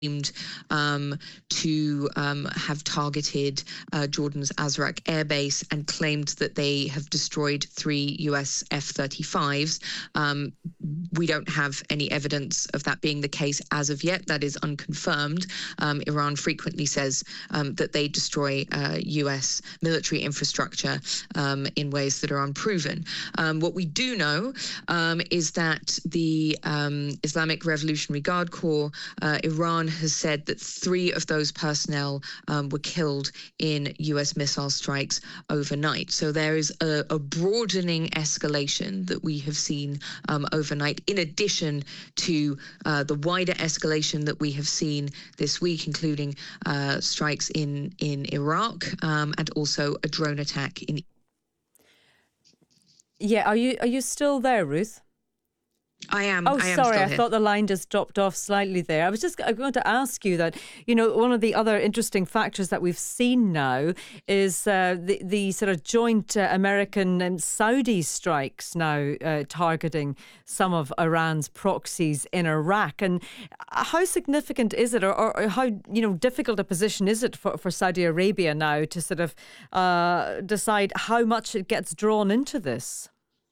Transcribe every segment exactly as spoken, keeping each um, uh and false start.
claimed um, to um, have targeted uh, Jordan's Azraq airbase and claimed that they have destroyed three U S F thirty-fives. Um, we don't have any evidence of that being the case as of yet. That is unconfirmed. Um, Iran frequently says um, that they destroy uh, U S military infrastructure um, in ways that are unproven. Um, what we do know um, is that the um, Islamic Revolutionary Guard Corps, uh, Iran has said that three of those personnel um, were killed in U S missile strikes overnight. So there is a, a broadening escalation that we have seen um, overnight, in addition to uh, the wider escalation that we have seen this week, including uh, strikes in, in Iraq um, and also a drone attack in. Yeah, are you are you still there, Ruth? I am. Oh, I am sorry. still I here. thought the line just dropped off slightly there. I was just going to ask you that, you know, one of the other interesting factors that we've seen now is uh, the, the sort of joint uh, American and Saudi strikes now uh, targeting some of Iran's proxies in Iraq. And how significant is it, or, or how, you know, difficult a position is it for, for Saudi Arabia now to sort of uh, decide how much it gets drawn into this?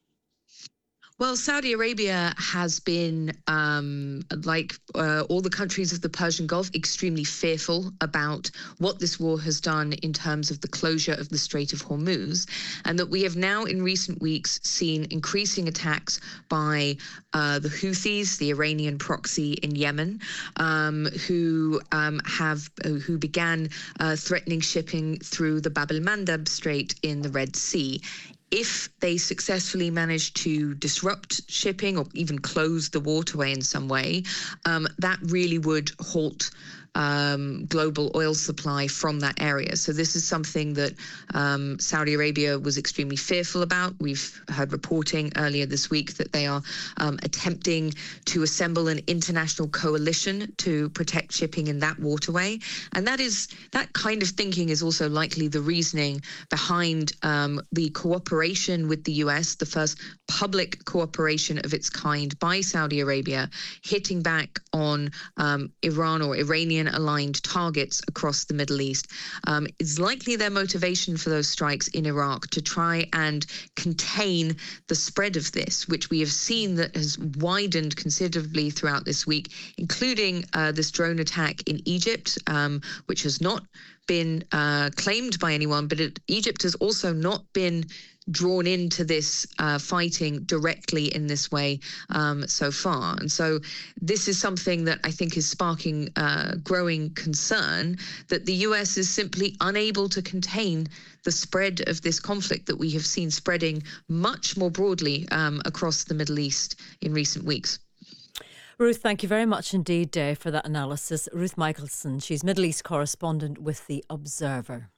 Well, Saudi Arabia has been, um, like uh, all the countries of the Persian Gulf, extremely fearful about what this war has done in terms of the closure of the Strait of Hormuz, and that we have now in recent weeks seen increasing attacks by uh, the Houthis, the Iranian proxy in Yemen, um, who um, have uh, who began uh, threatening shipping through the Bab el-Mandeb Strait in the Red Sea. If they successfully manage to disrupt shipping or even close the waterway in some way, um, that really would halt um, global oil supply from that area. So this is something that um, Saudi Arabia was extremely fearful about. We've heard reporting earlier this week that they are um, attempting to assemble an international coalition to protect shipping in that waterway. And that is that kind of thinking is also likely the reasoning behind um, the cooperation with the U S, the first public cooperation of its kind by Saudi Arabia, hitting back on um, Iran or Iranian aligned targets across the Middle East. Um, it's likely their motivation for those strikes in Iraq to try and contain the spread of this, which we have seen that has widened considerably throughout this week, including uh, this drone attack in Egypt, um, which has not been uh, claimed by anyone, but it, Egypt has also not been drawn into this uh, fighting directly in this way um, so far. And so this is something that I think is sparking uh, growing concern that the U S is simply unable to contain the spread of this conflict that we have seen spreading much more broadly um, across the Middle East in recent weeks. Ruth, thank you very much indeed uh, for that analysis. Ruth Michaelson, she's Middle East correspondent with The Observer.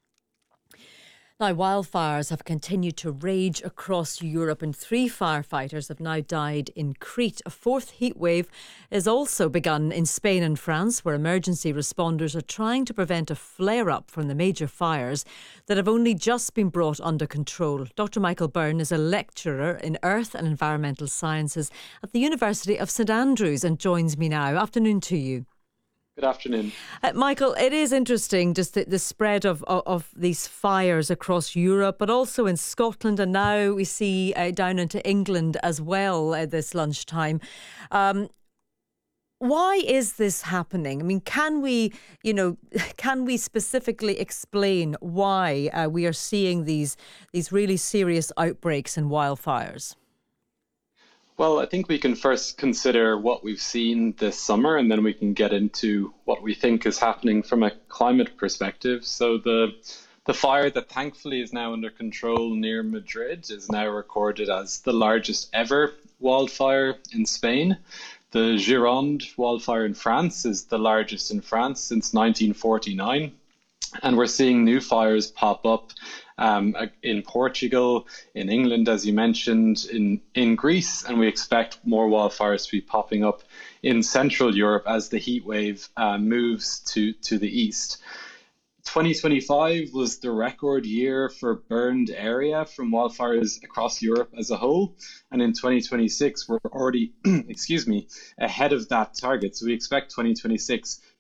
Now, wildfires have continued to rage across Europe and three firefighters have now died in Crete. A fourth heatwave has also begun in Spain and France, where emergency responders are trying to prevent a flare-up from the major fires that have only just been brought under control. Doctor Michael Byrne is a lecturer in Earth and Environmental Sciences at the University of St Andrews and joins me now. Afternoon to you. Good afternoon. Uh, Michael, it is interesting just the, the spread of, of, of these fires across Europe, but also in Scotland, and now we see uh, down into England as well at this lunchtime. Um, why is this happening? I mean, can we, you know, can we specifically explain why uh, we are seeing these these really serious outbreaks and wildfires? Well, I think we can first consider what we've seen this summer, and then we can get into what we think is happening from a climate perspective. So the the fire that thankfully is now under control near Madrid is now recorded as the largest ever wildfire in Spain. The Gironde wildfire in France is the largest in France since nineteen forty-nine. And we're seeing new fires pop up um, in Portugal, in England, as you mentioned, in, in Greece, and we expect more wildfires to be popping up in Central Europe as the heat wave uh, moves to, to the east. twenty twenty-five was the record year for burned area from wildfires across Europe as a whole. And in twenty twenty-six, we're already, excuse me, ahead of that target. So we expect twenty twenty-six